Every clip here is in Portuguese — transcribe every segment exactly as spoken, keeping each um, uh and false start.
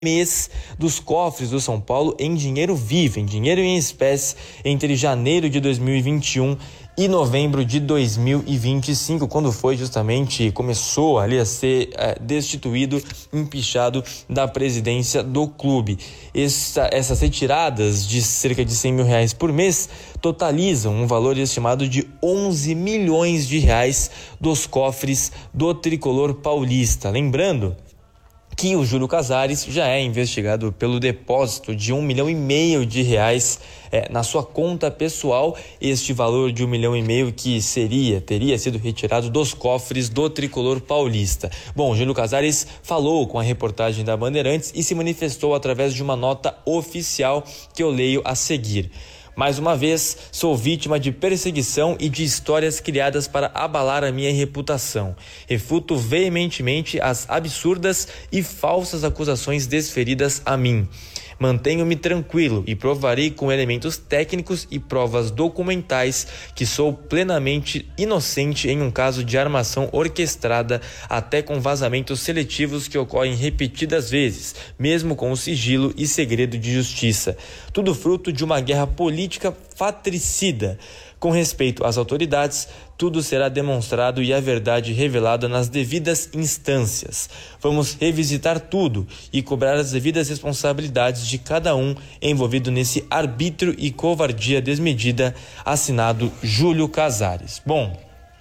mês dos cofres do São Paulo em dinheiro vivo, em dinheiro em espécie, entre janeiro de dois mil e vinte e um e novembro de dois mil e vinte e cinco, quando foi justamente, começou ali a ser é, destituído, empichado da presidência do clube. Essa, essas retiradas de cerca de cem mil reais por mês totalizam um valor estimado de onze milhões de reais dos cofres do tricolor paulista. Lembrando que o Júlio Casares já é investigado pelo depósito de um milhão e meio de reais é, na sua conta pessoal. Este valor de um milhão e meio que seria, teria sido retirado dos cofres do tricolor paulista. Bom, o Júlio Casares falou com a reportagem da Bandeirantes e se manifestou através de uma nota oficial que eu leio a seguir. Mais uma vez, sou vítima de perseguição e de histórias criadas para abalar a minha reputação. Refuto veementemente as absurdas e falsas acusações desferidas a mim. Mantenho-me tranquilo e provarei com elementos técnicos e provas documentais que sou plenamente inocente em um caso de armação orquestrada, até com vazamentos seletivos que ocorrem repetidas vezes, mesmo com o sigilo e segredo de justiça. Tudo fruto de uma guerra política fratricida. Com respeito às autoridades, tudo será demonstrado e a verdade revelada nas devidas instâncias. Vamos revisitar tudo e cobrar as devidas responsabilidades de cada um envolvido nesse arbítrio e covardia desmedida. Assinado Júlio Casares. Bom,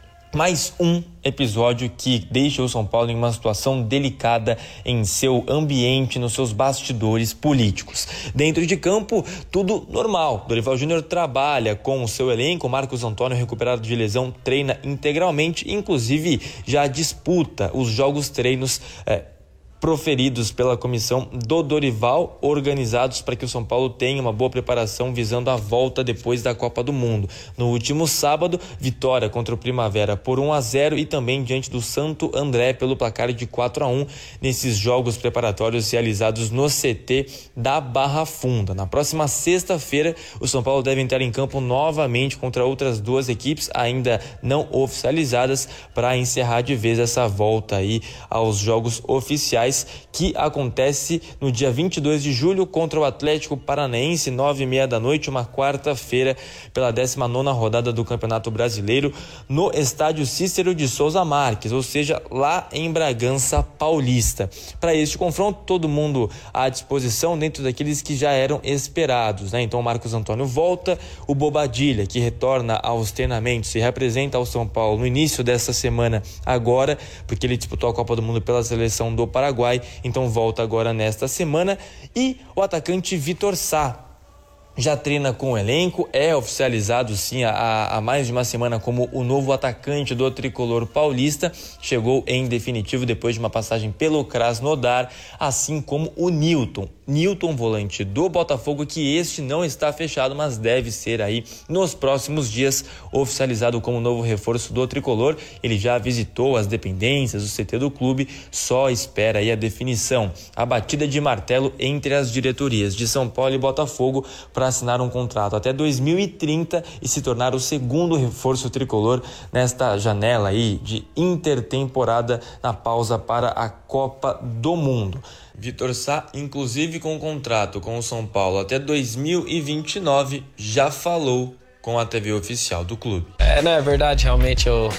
mais um episódio que deixa o São Paulo em uma situação delicada em seu ambiente, nos seus bastidores políticos. Dentro de campo, tudo normal. Dorival Júnior trabalha com o seu elenco. Marcos Antônio, recuperado de lesão, treina integralmente, inclusive já disputa os jogos treinos é, proferidos pela comissão do Dorival, organizados para que o São Paulo tenha uma boa preparação visando a volta depois da Copa do Mundo. No último sábado, vitória contra o Primavera por um a zero e também diante do Santo André pelo placar de quatro a um nesses jogos preparatórios realizados no C T da Barra Funda. Na próxima sexta-feira, o São Paulo deve entrar em campo novamente contra outras duas equipes ainda não oficializadas para encerrar de vez essa volta aí aos jogos oficiais, que acontece no dia vinte e dois de julho contra o Atlético Paranaense, nove e meia da noite, uma quarta-feira, pela décima nona rodada do Campeonato Brasileiro, no estádio Cícero de Souza Marques, ou seja, lá em Bragança Paulista. Para este confronto, todo mundo à disposição dentro daqueles que já eram esperados, né? Então o Marcos Antônio volta, o Bobadilla, que retorna aos treinamentos e representa ao São Paulo no início dessa semana agora, porque ele disputou a Copa do Mundo pela seleção do Paraguai, então volta agora nesta semana. E o atacante Vitor Sá já treina com o elenco, é oficializado sim há, há mais de uma semana como o novo atacante do tricolor paulista. Chegou em definitivo depois de uma passagem pelo Krasnodar, assim como o Nilton. Nilton, volante do Botafogo, que este não está fechado, mas deve ser aí nos próximos dias oficializado como novo reforço do tricolor. Ele já visitou as dependências do C T do clube, só espera aí a definição, a batida de martelo entre as diretorias de São Paulo e Botafogo para assinar um contrato até dois mil e trinta e se tornar o segundo reforço tricolor nesta janela aí de intertemporada na pausa para a Copa do Mundo. Vitor Sá, inclusive com um contrato com o São Paulo até dois mil e vinte e nove, já falou com a T V oficial do clube. É, não é verdade, realmente eu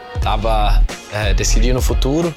tava é, decidindo o futuro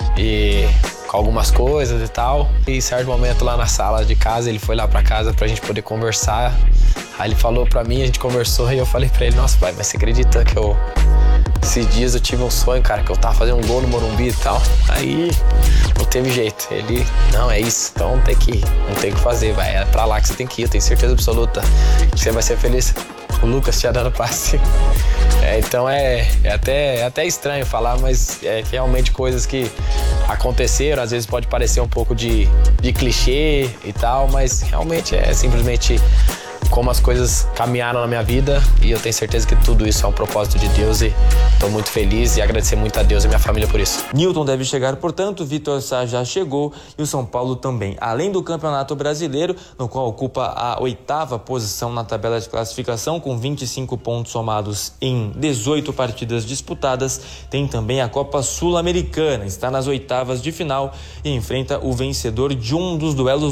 e com algumas coisas e tal. E em certo momento lá na sala de casa, ele foi lá pra casa pra gente poder conversar. Aí ele falou pra mim, a gente conversou e eu falei pra ele: nossa, pai, mas você acredita que eu... esses dias eu tive um sonho, cara, que eu tava fazendo um gol no Morumbi e tal. Aí não teve jeito. Ele, não, é isso, então tem que ir, não tem o que fazer, vai, é pra lá que você tem que ir, eu tenho certeza absoluta que você vai ser feliz. O Lucas tinha dado passe. É, então é, é, até, é até estranho falar, mas é realmente coisas que aconteceram. Às vezes pode parecer um pouco de, de clichê e tal, mas realmente é simplesmente como as coisas caminharam na minha vida, e eu tenho certeza que tudo isso é um propósito de Deus, e estou muito feliz e agradecer muito a Deus e minha família por isso. Newton deve chegar, portanto, Vitor Sá já chegou e o São Paulo também. Além do Campeonato Brasileiro, no qual ocupa a oitava posição na tabela de classificação, com vinte e cinco pontos somados em dezoito partidas disputadas, tem também a Copa Sul-Americana. Está nas oitavas de final e enfrenta o vencedor de um dos duelos